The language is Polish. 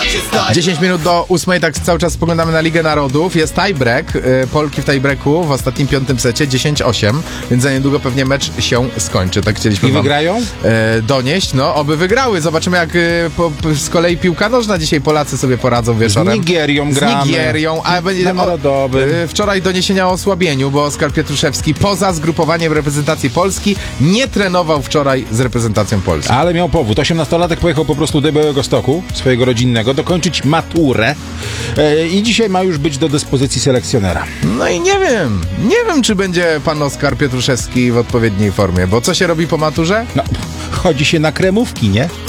się stać. 10 minut do 8, tak cały czas spoglądamy na Ligę Narodów. Jest tiebreak, Polki w tiebreaku w ostatnim 5. secie 10-8, więc za niedługo pewnie mecz się skończy. Tak chcieliśmy I wam wygrają? donieść. No, oby wygrały. Zobaczymy, jak z kolei piłka nożna dzisiaj Polacy sobie poradzą wieczorem. Z Nigerią gramy. Z Nigerią, a będzie Na Narodowym. wczoraj doniesienia o osłabieniu, bo Oskar Pietruszewski poza zgrupowaniem reprezentacji Polski nie trenował wczoraj z reprezentacją Polski. Ale miał powód. 18-latek pojechał po prostu do Białegostoku, swojego rodzinnego, dokończyć maturę i dzisiaj ma już być do dyspozycji selekcjonera. No i nie wiem, czy będzie pan Oskar Pietruszewski w odpowiedniej formie, bo co się robi po maturze? No, chodzi się na kremówki, nie?